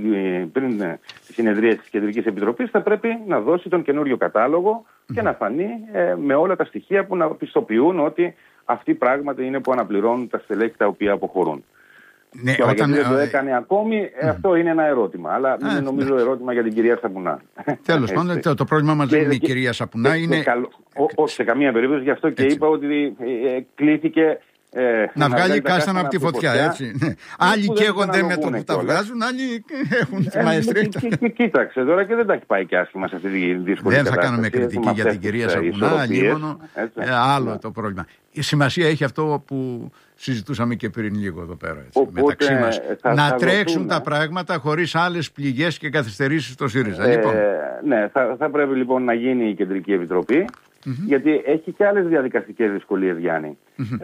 συνεδρία της Κεντρικής Επιτροπής θα πρέπει να δώσει τον καινούριο κατάλογο και να φανεί με όλα τα στοιχεία που να πιστοποιούν ότι αυτοί πράγματι είναι που αναπληρώνουν τα στελέχη τα οποία αποχωρούν. Ναι, τώρα, γιατί δεν το έκανε ακόμη, αυτό είναι ένα ερώτημα. Αλλά δεν είναι νομίζω ερώτημα για την κυρία Σαπουνά. Τέλος πάντων, το πρόβλημα μας δεν είναι η κυρία Σαπουνά. Όχι σε καμία περίπτωση, γι' αυτό και είπα ότι κλήθηκε να βγάλει κάστανα από τη φωτιά, έτσι. Ναι. Άλλοι καίγονται με το που τα βγάζουν, άλλοι έχουν τη μαεστρία. Κοίταξε τώρα και δεν τα έχει πάει και άσχημα σε αυτή τη δύσκολη κατάσταση. Δεν θα κάνουμε κριτική για την κυρία Σαπουνά, λίγο άλλο το πρόβλημα. Η σημασία έχει αυτό που συζητούσαμε και πριν λίγο εδώ πέρα, μεταξύ μας. Να τρέξουν τα πράγματα χωρίς άλλες πληγές και καθυστερήσεις στο ΣΥΡΙΖΑ. Ναι, θα πρέπει λοιπόν να γίνει η Κεντρική Επιτροπή. Γιατί έχει και άλλες διαδικαστικές δυσκολίες, Γιάννη.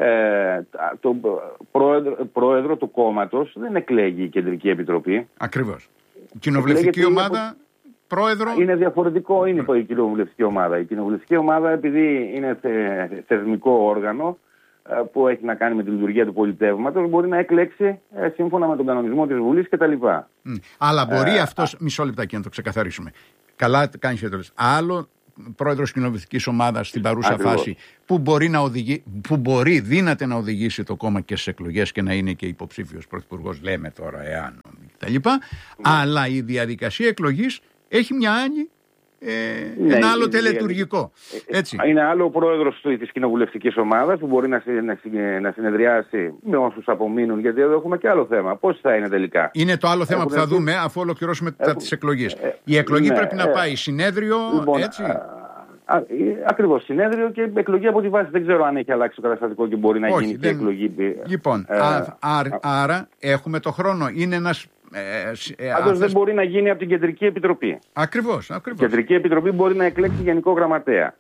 Το πρόεδρο του κόμματος δεν εκλέγει η Κεντρική Επιτροπή. Ακριβώς. Η κοινοβουλευτική ομάδα, πρόεδρο. Είναι διαφορετικό, είναι η κοινοβουλευτική ομάδα. Η κοινοβουλευτική ομάδα, επειδή είναι θεσμικό όργανο που έχει να κάνει με τη λειτουργία του πολιτεύματος, μπορεί να εκλέξει σύμφωνα με τον κανονισμό της Βουλής κτλ. Αλλά μπορεί αυτός, μισό λεπτάκι να το ξεκαθαρίσουμε. Καλά κάνεις και το λες. Άλλο πρόεδρος κοινοβουλευτικής ομάδας στην παρούσα φάση που μπορεί δύναται να οδηγήσει το κόμμα και στις εκλογές και να είναι και υποψήφιος πρωθυπουργός, λέμε τώρα εάν κτλ. Αλλά η διαδικασία εκλογής έχει μια άλλη, ένα άλλο τελετουργικό. Έτσι. Είναι άλλο ο πρόεδρος της κοινοβουλευτικής ομάδας που μπορεί να συνεδριάσει με όσους απομείνουν, γιατί εδώ έχουμε και άλλο θέμα. Πώς θα είναι τελικά? Είναι το άλλο θέμα που θα δούμε αφού ολοκληρώσουμε τις εκλογές. Η εκλογή πρέπει να πάει συνέδριο, λοιπόν, έτσι. Ακριβώς, συνέδριο και εκλογή από τη βάση. Δεν ξέρω αν έχει αλλάξει το καταστατικό και μπορεί να γίνει και εκλογή. Λοιπόν, άρα έχουμε το χρόνο. Είναι ένας. Πάντως δεν μπορεί να γίνει από την Κεντρική Επιτροπή. Ακριβώς. Η Κεντρική Επιτροπή μπορεί να εκλέξει γενικό γραμματέα.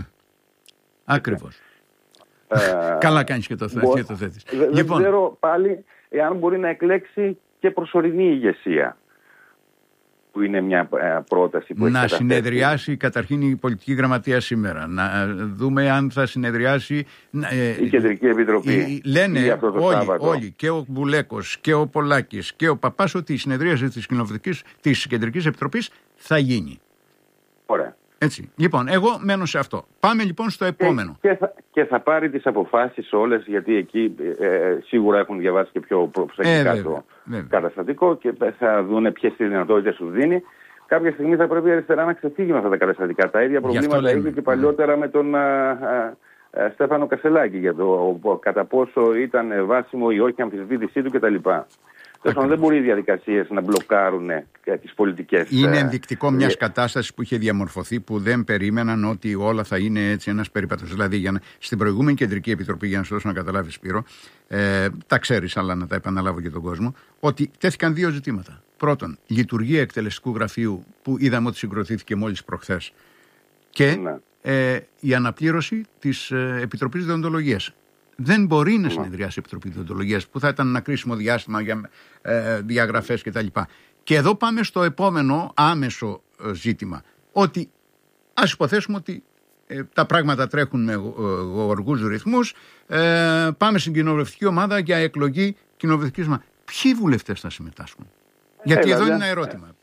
Ακριβώς. Καλά κάνεις και το θέτεις. Δεν ξέρω πάλι εάν μπορεί να εκλέξει και προσωρινή ηγεσία, που είναι μια πρόταση που έχει να συνεδριάσει καταρχήν η πολιτική γραμματεία σήμερα. Να δούμε αν θα συνεδριάσει η Κεντρική Επιτροπή. Λένε όλοι, και ο Μπουλέκος και ο Πολάκης και ο Παπάς, ότι η συνεδρίαση της Κεντρικής Επιτροπής θα γίνει. Ωραία. Έτσι. Λοιπόν, εγώ μένω σε αυτό. Πάμε λοιπόν στο επόμενο. Και θα πάρει τις αποφάσεις όλες, γιατί εκεί σίγουρα έχουν διαβάσει και πιο προσεκτικά το καταστατικό και θα δουν ποιες τις δυνατότητες σου δίνει. Κάποια στιγμή θα πρέπει η αριστερά να ξεφύγει με αυτά τα καταστατικά. Τα ίδια προβλήματα είχε και παλιότερα με τον Στέφανο Κασελάκη για το κατά πόσο ήταν βάσιμο ή όχι αμφισβήτησή του κτλ. Δεν μπορεί οι διαδικασίες να μπλοκάρουν τις πολιτικές. Είναι ενδεικτικό μιας κατάστασης που είχε διαμορφωθεί, που δεν περίμεναν ότι όλα θα είναι έτσι ένας περίπατος. Δηλαδή, στην προηγούμενη Κεντρική Επιτροπή, για να σου δώσω να καταλάβεις, Σπύρο, τα ξέρεις, αλλά να τα επαναλάβω για τον κόσμο, ότι τέθηκαν δύο ζητήματα. Πρώτον, λειτουργία εκτελεστικού γραφείου, που είδαμε ότι συγκροτήθηκε μόλις προχθές, και η αναπλήρωση της Επιτροπής Δεοντολογίας. Δεν μπορεί να συνεδριάσει η Επιτροπή Δεοντολογίας, που θα ήταν ένα κρίσιμο διάστημα για διαγραφές κτλ. Και εδώ πάμε στο επόμενο άμεσο ζήτημα. Ότι ας υποθέσουμε ότι τα πράγματα τρέχουν με γοργούς ρυθμούς. Πάμε στην κοινοβουλευτική ομάδα για εκλογή κοινοβουλευτικής ομάδας. Ποιοι βουλευτές θα συμμετάσχουν? Γιατί εδώ είναι ένα ερώτημα.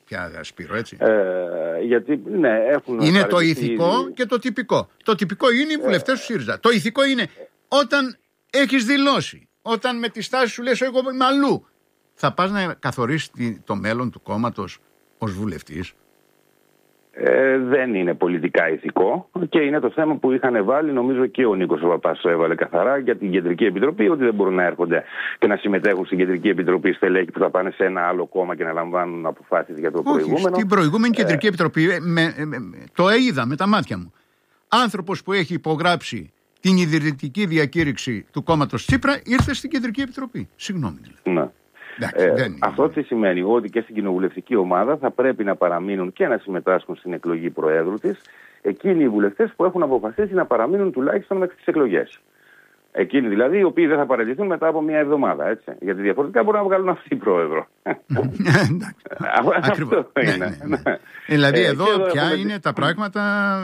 πια, Σπύρο, έτσι. Γιατί, ναι, έχουν... Είναι το ηθικό και το τυπικό. Το τυπικό είναι οι βουλευτές του ΣΥΡΙΖΑ. Το ηθικό είναι όταν έχεις δηλώσει, όταν με τη στάση σου λες εγώ είμαι αλλού, θα πας να καθορίσεις το μέλλον του κόμματος ως βουλευτής. Δεν είναι πολιτικά ηθικό και είναι το θέμα που είχαν βάλει, νομίζω και ο Νίκος ο Παπάς το έβαλε καθαρά για την Κεντρική Επιτροπή, ότι δεν μπορούν να έρχονται και να συμμετέχουν στην Κεντρική Επιτροπή στελέχη που θα πάνε σε ένα άλλο κόμμα και να λαμβάνουν αποφάσεις για το προηγούμενο. Στην προηγούμενη Κεντρική Επιτροπή, το είδα με τα μάτια μου. Άνθρωπος που έχει υπογράψει την ιδρυτική διακήρυξη του κόμματος Τσίπρα ήρθε στην Κεντρική Επιτροπή. Συγγνώμη δηλαδή. Ναι. Αυτό τι σημαίνει? Ότι και στην κοινοβουλευτική ομάδα θα πρέπει να παραμείνουν και να συμμετάσχουν στην εκλογή Προέδρου της εκείνοι οι βουλευτές που έχουν αποφασίσει να παραμείνουν τουλάχιστον μέχρι τις εκλογές. Εκείνοι δηλαδή οι οποίοι δεν θα παραιτηθούν μετά από μια εβδομάδα. Έτσι. Γιατί διαφορετικά μπορούν να βγάλουν αυτοί πρόεδρο. Αυτό είναι. Δηλαδή εδώ πια είναι τα πράγματα.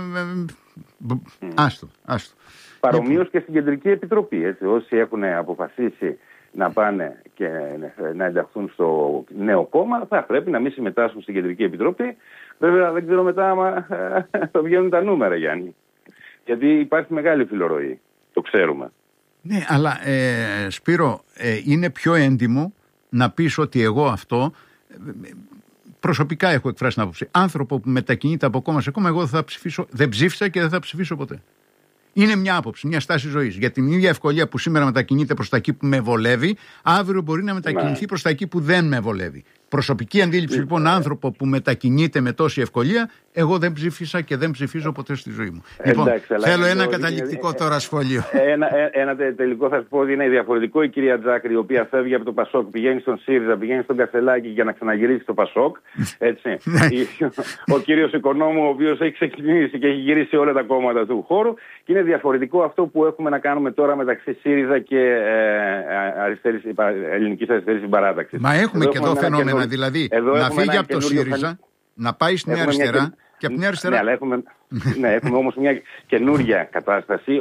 Άστο. Παρομοίως και στην Κεντρική Επιτροπή. Έτσι. Όσοι έχουν αποφασίσει να πάνε και να ενταχθούν στο νέο κόμμα, θα πρέπει να μην συμμετάσχουν στην Κεντρική Επιτροπή. Βέβαια δεν ξέρω μετά άμα θα βγαίνουν τα νούμερα, Γιάννη. Γιατί υπάρχει μεγάλη φιλορροή. Το ξέρουμε. Ναι, αλλά Σπύρο, είναι πιο έντιμο να πεις ότι εγώ αυτό προσωπικά έχω εκφράσει την άποψη. Άνθρωπο που μετακινείται από κόμμα σε κόμμα, εγώ δεν ψήφισα και δεν θα ψηφίσω ποτέ. Είναι μια άποψη, μια στάση ζωής. Για την ίδια ευκολία που σήμερα μετακινείται προς τα εκεί που με βολεύει, αύριο μπορεί να μετακινηθεί προς τα εκεί που δεν με βολεύει. Προσωπική αντίληψη λοιπόν, άνθρωπο που μετακινείται με τόση ευκολία, εγώ δεν ψήφισα και δεν ψηφίζω ποτέ στη ζωή μου. Λοιπόν, θέλω ένα καταληκτικό τώρα σχόλιο. Ένα τελικό θα σου πω ότι είναι διαφορετικό η κυρία Τζάκρη, η οποία φεύγει από το Πασόκ, πηγαίνει στον ΣΥΡΙΖΑ, πηγαίνει στον Κασελάκη για να ξαναγυρίσει στο Πασόκ. Έτσι. Ο κύριος Οικονόμου, ο οποίος έχει ξεκινήσει και έχει γυρίσει όλα τα κόμματα του χώρου. Και είναι διαφορετικό αυτό που έχουμε να κάνουμε τώρα μεταξύ ΣΥΡΙΖΑ και Ελληνικής Αριστερής Συμπαράταξης. Μα έχουμε και εδώ φαινόμενα. Δηλαδή να φύγει από το ΣΥΡΙΖΑ, να πάει στην αριστερά και από την αριστερά. Ναι, έχουμε όμως μια καινούρια κατάσταση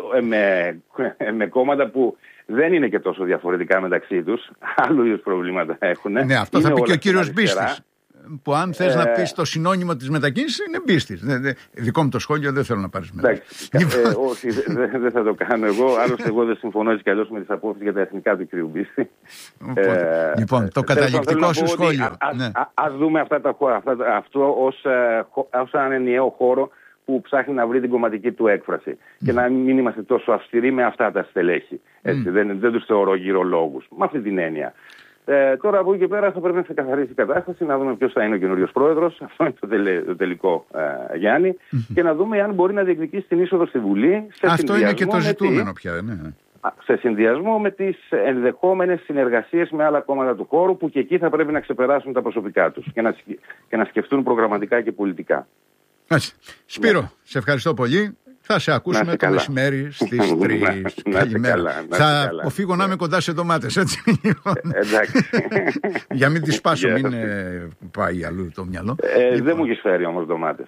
με κόμματα που δεν είναι και τόσο διαφορετικά μεταξύ τους. Άλλου είδους προβλήματα έχουν. Ναι, αυτό θα πει και ο κύριος Μπίστης. Που αν θες να πεις το συνώνυμο της μετακίνησης είναι Μπίστης. Δικό μου το σχόλιο, δεν θέλω να πάρεις μετά. Όχι, δεν θα το κάνω εγώ. Άλλωστε εγώ δεν συμφωνώ έτσι κι αλλιώς με τις απόψεις για τα εθνικά του κ. Μπίστη. Λοιπόν, το καταληκτικό σου σχόλιο. Ας δούμε αυτό ως έναν ενιαίο χώρο που ψάχνει να βρει την κομματική του έκφραση. Και να μην είμαστε τόσο αυστηροί με αυτά τα στελέχη. Δεν τους θεωρώ γυρολόγους. Με αυτή την έννοια. Τώρα από εκεί και πέρα θα πρέπει να ξεκαθαρίσει η κατάσταση, να δούμε ποιος θα είναι ο καινούριος πρόεδρος. Αυτό είναι το τελικό, Γιάννη. Και να δούμε αν μπορεί να διεκδικήσει την είσοδο στη Βουλή. Αυτό είναι και το ζητούμενο πια. Ναι. Σε συνδυασμό με τις ενδεχόμενες συνεργασίες με άλλα κόμματα του χώρου, που και εκεί θα πρέπει να ξεπεράσουν τα προσωπικά τους και να σκεφτούν προγραμματικά και πολιτικά. Σπύρο, σε ευχαριστώ πολύ. Θα σε ακούσουμε το μεσημέρι στις 3. Καλημέρα. Θα αποφύγω να είμαι κοντά σε ντομάτες, έτσι. Εντάξει. Για μην τις σπάσω, μην πάει αλλού το μυαλό. Δεν μου έχεις φέρει όμως ντομάτες.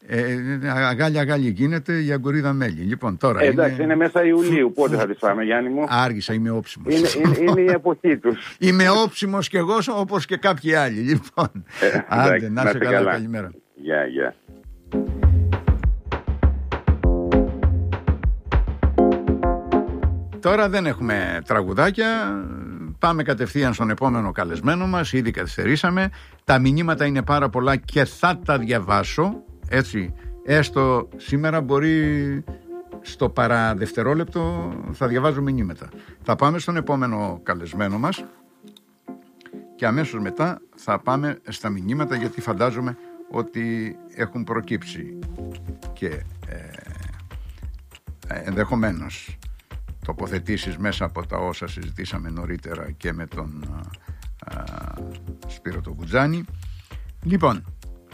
Αγάλια γίνεται για γκορίδα μέλι. Λοιπόν, τώρα εντάξει, είναι μέσα Ιουλίου. Πότε θα τις φάμε, Γιάννη μου? Άργησα, είμαι όψιμος. Είναι η εποχή τους. Είμαι όψιμος κι εγώ, όπως και κάποιοι άλλοι. Λοιπόν, άντε, να είσαι καλά. Καλημέρα. Γεια. Τώρα δεν έχουμε τραγουδάκια. Πάμε κατευθείαν στον επόμενο καλεσμένο μας. Ήδη καθυστερήσαμε. Τα μηνύματα είναι πάρα πολλά και θα τα διαβάσω. Έτσι, έστω σήμερα μπορεί στο παραδευτερόλεπτο θα διαβάζω μηνύματα. Θα πάμε στον επόμενο καλεσμένο μας και αμέσως μετά θα πάμε στα μηνύματα, γιατί φαντάζομαι ότι έχουν προκύψει και ενδεχομένως τοποθετήσεις μέσα από τα όσα συζητήσαμε νωρίτερα και με τον Σπύρο τον Κουτζάνη. Λοιπόν,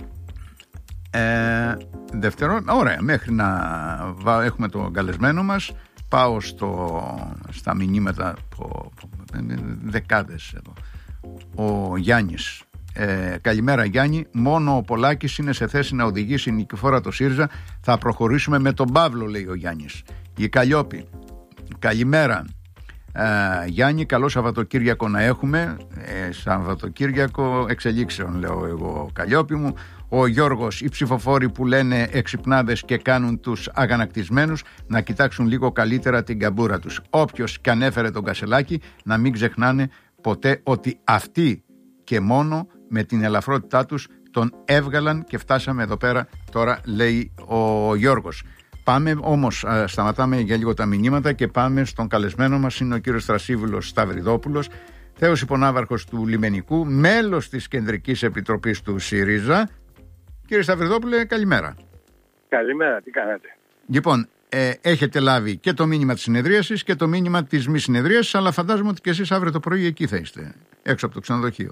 ωραία, μέχρι να έχουμε τον καλεσμένο μας πάω στα μηνύματα δεκάδες εδώ. Ο Γιάννης, καλημέρα Γιάννη, μόνο ο Πολάκης είναι σε θέση να οδηγήσει νικηφόρα το ΣΥΡΙΖΑ, θα προχωρήσουμε με τον Παύλο, λέει ο Γιάννης. Η Καλλιόπη, καλημέρα. Γιάννη, καλό Σαββατοκύριακο να έχουμε. Σαββατοκύριακο εξελίξεων, λέω εγώ, Καλλιόπη μου. Ο Γιώργος, οι ψηφοφόροι που λένε εξυπνάδες και κάνουν τους αγανακτισμένους να κοιτάξουν λίγο καλύτερα την καμπούρα τους. Όποιος και ανέφερε τον Κασελάκη, να μην ξεχνάνε ποτέ ότι αυτοί και μόνο με την ελαφρότητά τους τον έβγαλαν και φτάσαμε εδώ πέρα τώρα, λέει ο Γιώργος. Πάμε όμως, σταματάμε για λίγο τα μηνύματα και πάμε στον καλεσμένο μας. Είναι ο κύριος Θρασίβουλος Σταυριδόπουλος, θέος υπονάβαρχος του Λιμενικού, μέλος της Κεντρικής Επιτροπής του ΣΥΡΙΖΑ. Κύριε Σταυριδόπουλε, καλημέρα. Καλημέρα, τι κάνετε? Λοιπόν, έχετε λάβει και το μήνυμα της συνεδρίασης και το μήνυμα της μη συνεδρίασης, αλλά φαντάζομαι ότι και εσείς αύριο το πρωί εκεί θα είστε, έξω από το ξενοδοχείο.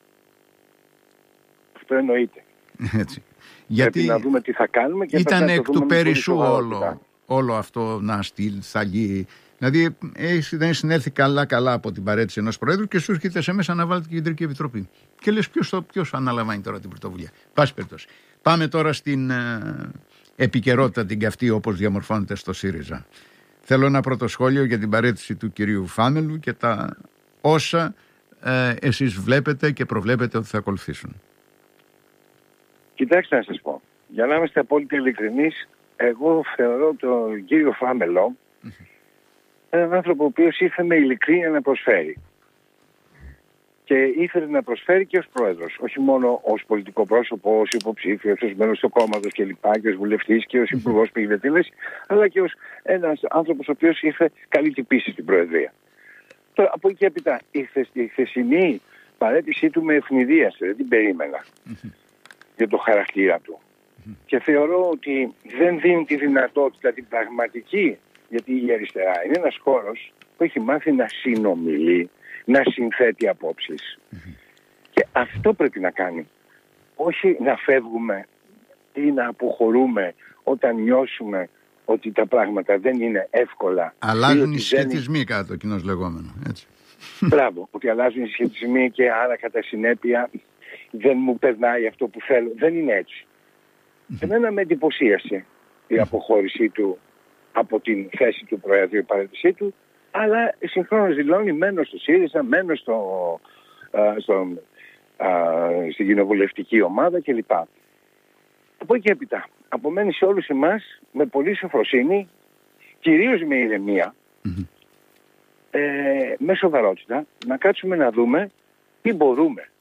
Αυτό εννοείται. Έτσι. Γιατί πρέπει να δούμε τι θα κάνουμε και ήταν εκ του περισσού όλο αυτό να στείλει, θα γίνει. Δηλαδή, δεν συνέλθει καλά από την παρέτηση ενός Προέδρου και σου έρχεται σε μέσα να βάλετε την Κεντρική Επιτροπή. Και λες ποιος αναλαμβάνει τώρα την πρωτοβουλία. Πάση περιπτώσει. Πάμε τώρα στην επικαιρότητα την καυτή όπως διαμορφώνεται στο ΣΥΡΙΖΑ. Θέλω ένα πρώτο σχόλιο για την παρέτηση του κυρίου Φάμελου και τα όσα εσείς βλέπετε και προβλέπετε ότι θα ακολουθήσουν. Κοιτάξτε να σας πω, για να είμαστε απόλυτα ειλικρινείς, εγώ θεωρώ τον κύριο Φάμελο έναν άνθρωπο ο οποίος ήρθε με ειλικρίνεια να προσφέρει. Και ήθελε να προσφέρει και ως πρόεδρος, όχι μόνο ως πολιτικό πρόσωπο, ως υποψήφιος, ως μέλος του κόμματος κλπ. Και ως βουλευτής και ως υπουργός πηγεδετήλες, αλλά και ως ένας άνθρωπος ο οποίος ήρθε καλή την πίστη στην Προεδρία. Τώρα, από εκεί έπειτα, η χθεσινή παρέτησή του με ευνηδίασε, δεν την περίμενα για το χαρακτήρα του. Και θεωρώ ότι δεν δίνει τη δυνατότητα την πραγματική, γιατί η αριστερά είναι ένας χώρος που έχει μάθει να συνομιλεί, να συνθέτει απόψεις. Και αυτό πρέπει να κάνει. Όχι να φεύγουμε ή να αποχωρούμε όταν νιώσουμε ότι τα πράγματα δεν είναι εύκολα. Αλλάζουν οι σχετισμοί κατά το κοινώς λεγόμενο. Έτσι. Μπράβο, ότι αλλάζουν οι σχετισμοί και άρα κατά συνέπεια δεν μου περνάει αυτό που θέλω. Δεν είναι έτσι. Εμένα με εντυπωσίασε η αποχώρησή του από την θέση του Προέδρου, η παρέτησή του, αλλά συγχρόνως δηλώνει μένω στο ΣΥΡΙΖΑ, μένω στην κοινοβουλευτική ομάδα κλπ. Από εκεί έπειτα απομένει σε όλους εμάς με πολύ σοφροσύνη, κυρίως με ηρεμία, με σοβαρότητα, να κάτσουμε να δούμε τι μπορούμε